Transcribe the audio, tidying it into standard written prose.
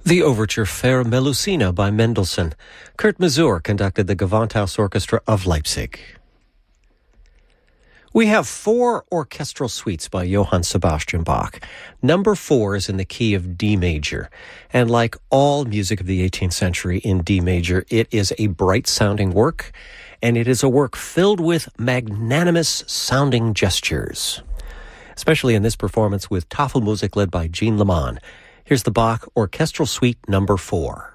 The overture Fair Melusina by Mendelssohn. Kurt Masur conducted the Gewandhaus Orchestra of Leipzig. We have 4 orchestral suites by Johann Sebastian Bach. Number 4 is in the key of D major. And like all music of the 18th century in D major, it is a bright-sounding work, and it is a work filled with magnanimous-sounding gestures. Especially in this performance with Tafelmusik led by Jean Leman. Here's the Bach Orchestral Suite Number 4.